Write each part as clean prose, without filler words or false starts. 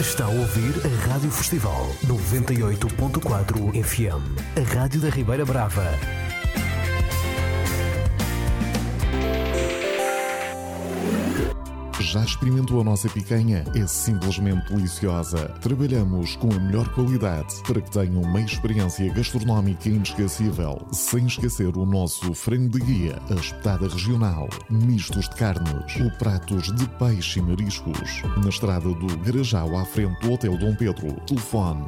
Está a ouvir a Rádio Festival 98.4 FM, a Rádio da Ribeira Brava. Já experimentou a nossa picanha? É simplesmente deliciosa. Trabalhamos com a melhor qualidade para que tenham uma experiência gastronómica inesquecível, sem esquecer o nosso frango de guia, a espetada regional, mistos de carnes ou pratos de peixe e mariscos. Na estrada do Garajal, à frente do Hotel Dom Pedro. Telefone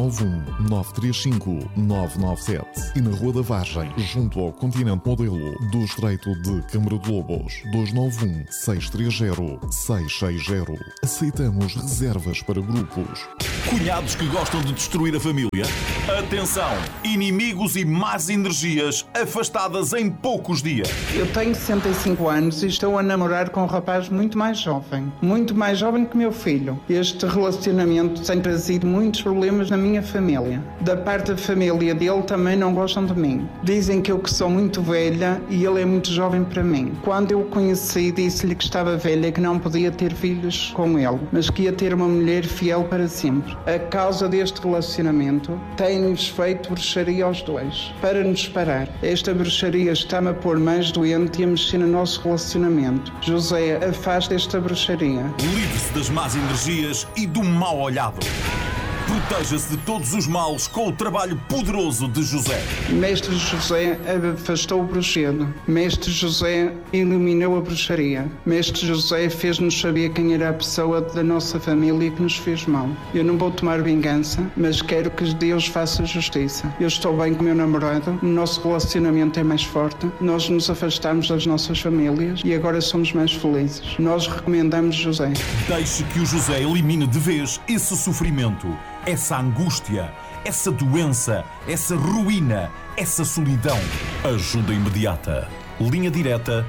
291-935-997 e na Rua da Vargem, junto ao Continente Modelo do Estreito de Câmara de Lobos. 291-630-660. Aceitamos reservas para grupos. Cunhados que gostam de destruir a família? Atenção! Inimigos e más energias afastadas em poucos dias. Eu tenho 65 anos e estou a namorar com um rapaz muito mais jovem que meu filho. Este relacionamento tem trazido muitos problemas na minha família. Da parte da família dele também não gostam de mim. Dizem que eu que sou muito velha e ele é muito jovem para mim. Quando eu o conheci, disse-lhe que estava velha e que não podia ter filhos com ele, mas que ia ter uma mulher fiel para sempre. A causa deste relacionamento tem-nos feito bruxaria aos dois, para nos separar. Esta bruxaria está-me a pôr mais doente e a mexer no nosso relacionamento. José, afasta esta bruxaria. Livre-se das más energias e do mau olhado. Proteja-se de todos os males com o trabalho poderoso de José. Mestre José afastou o bruxedo. Mestre José eliminou a bruxaria. Mestre José fez-nos saber quem era a pessoa da nossa família que nos fez mal. Eu não vou tomar vingança, mas quero que Deus faça justiça. Eu estou bem com o meu namorado, o nosso relacionamento é mais forte, nós nos afastamos das nossas famílias e agora somos mais felizes. Nós recomendamos José. Deixe que o José elimine de vez esse sofrimento, essa angústia, essa doença, essa ruína, essa solidão. Ajuda imediata. Linha direta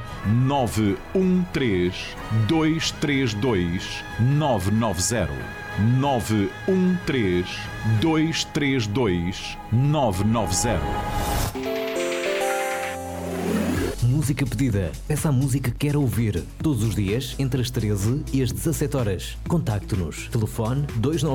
913-232-990. 913-232-990. Música pedida. Peça a música que quer ouvir. Todos os dias, entre as 13 e as 17 horas. Contacte-nos. Telefone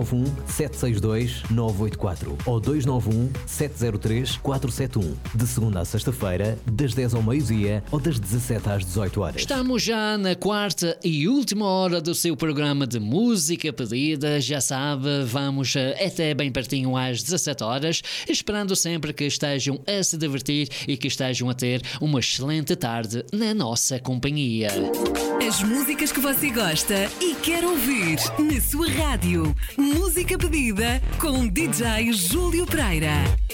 291-762-984 ou 291-703-471. De segunda à sexta-feira, das 10 ao meio-dia ou das 17 às 18 horas. Estamos já na quarta e última hora do seu programa de música pedida. Já sabe, vamos até bem pertinho às 17 horas, esperando sempre que estejam a se divertir e que estejam a ter uma excelente tarde na nossa companhia. As músicas que você gosta e quer ouvir na sua rádio. Música pedida com DJ Júlio Pereira.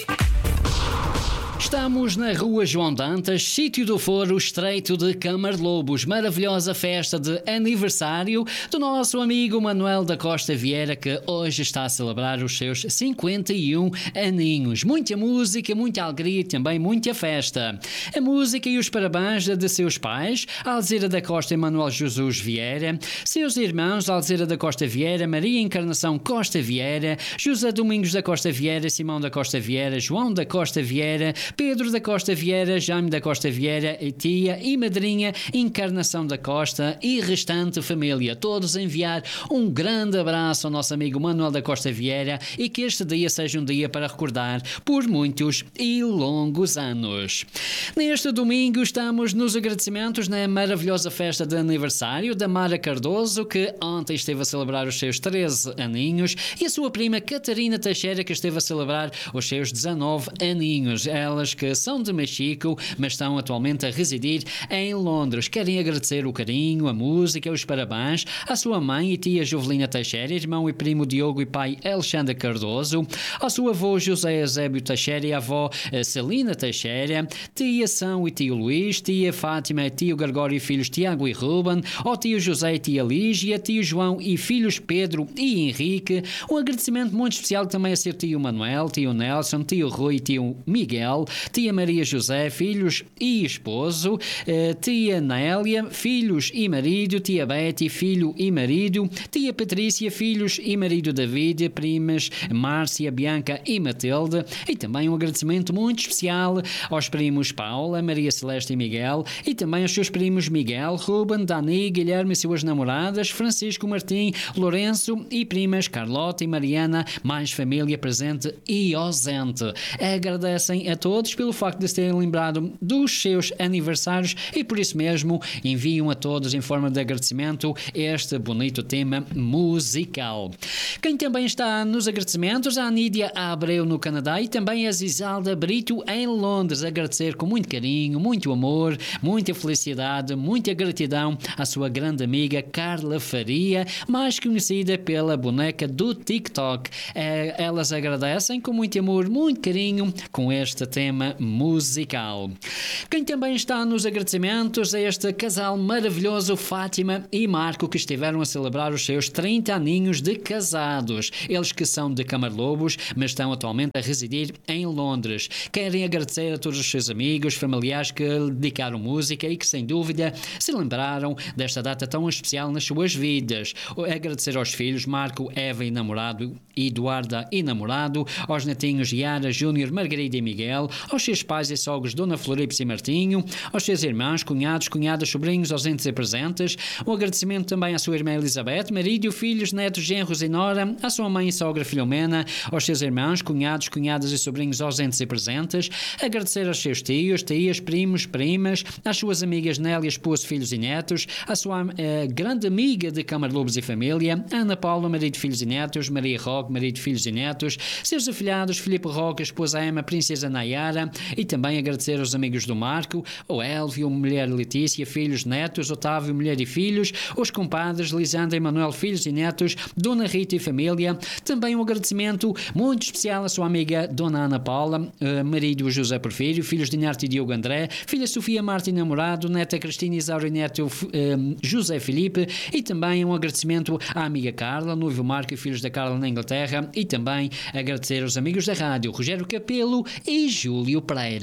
Estamos na Rua João Dantas, sítio do Foro, Estreito de Câmara de Lobos. Maravilhosa festa de aniversário do nosso amigo Manuel da Costa Vieira, que hoje está a celebrar os seus 51 aninhos. Muita música, muita alegria e também muita festa. A música e os parabéns de seus pais, Alzira da Costa e Manuel Jesus Vieira, seus irmãos Alzira da Costa Vieira, Maria Encarnação Costa Vieira, José Domingos da Costa Vieira, Simão da Costa Vieira, João da Costa Vieira, Pedro da Costa Vieira, Jaime da Costa Vieira, e tia e madrinha Encarnação da Costa e restante família. Todos enviar um grande abraço ao nosso amigo Manuel da Costa Vieira e que este dia seja um dia para recordar por muitos e longos anos. Neste domingo estamos nos agradecimentos na maravilhosa festa de aniversário da Mara Cardoso, que ontem esteve a celebrar os seus 13 aninhos, e a sua prima Catarina Teixeira, que esteve a celebrar os seus 19 aninhos. Elas que são de Mexico, mas estão atualmente a residir em Londres. Querem agradecer o carinho, a música, os parabéns à sua mãe e tia Jovelina Teixeira, irmão e primo Diogo e pai Alexandre Cardoso, ao seu avô José Eusébio Teixeira e à avó Celina Teixeira, tia São e tio Luís, tia Fátima, tio Gregório e filhos Tiago e Ruben, ao tio José e tia Lígia, tio João e filhos Pedro e Henrique. Um agradecimento muito especial também a seu tio Manuel, tio Nelson, tio Rui e tio Miguel, Miguel, tia Maria José, filhos e esposo, tia Nélia, filhos e marido, tia Betty, filho e marido, tia Patrícia, filhos e marido David, primas Márcia, Bianca e Matilde, e também um agradecimento muito especial aos primos Paula, Maria Celeste e Miguel, e também aos seus primos Miguel, Ruben, Dani, Guilherme e suas namoradas, Francisco, Martim, Lourenço e primas Carlota e Mariana, mais família presente e ausente. Agradecem a todos pelo facto de se terem lembrado dos seus aniversários e por isso mesmo enviam a todos em forma de agradecimento este bonito tema musical. Quem também está nos agradecimentos, a Nídia Abreu no Canadá e também a Zisalda Brito em Londres. Agradecer com muito carinho, muito amor, muita felicidade, muita gratidão à sua grande amiga Carla Faria, mais conhecida pela boneca do TikTok. Elas agradecem com muito amor, muito carinho com este tema musical. Quem também está nos agradecimentos é este casal maravilhoso, Fátima e Marco, que estiveram a celebrar os seus 30 aninhos de casados. Eles que são de Camarlobos, mas estão atualmente a residir em Londres. Querem agradecer a todos os seus amigos, familiares que lhe dedicaram música e que sem dúvida se lembraram desta data tão especial nas suas vidas. Agradecer aos filhos Marco, Eva e namorado, Eduarda e namorado, aos netinhos Yara, Júnior, Margarida e Miguel, aos seus pais e sogros Dona Floripes e Martinho, aos seus irmãos, cunhados, cunhadas, sobrinhos, ausentes e presentes. Um agradecimento também à sua irmã Elizabeth, marido, filhos, netos, genros e nora, à sua mãe e sogra Filomena, aos seus irmãos, cunhados, cunhadas e sobrinhos ausentes e presentes. Agradecer aos seus tios, tias, primos, primas, às suas amigas Nélia, esposo, filhos e netos, à sua grande amiga de Camarlobos e família, Ana Paula, marido, filhos e netos, Maria Roque, marido, filhos e netos, seus afilhados Filipe Roque, esposa Emma, princesa Nayara, e também agradecer aos amigos do Marco, o Elvio, mulher Letícia, filhos, netos, Otávio, mulher e filhos, os compadres Lisandra e Manuel, filhos e netos, Dona Rita e família. Também um agradecimento muito especial à sua amiga Dona Ana Paula, marido José Porfírio, filhos de Inarte e Diogo André, filha Sofia Marta e namorado, neta Cristina Isaura e neto José Filipe, e também um agradecimento à amiga Carla, noivo Marco e filhos da Carla na Inglaterra, e também agradecer aos amigos da rádio Rogério Capelo e Júlio Pereira.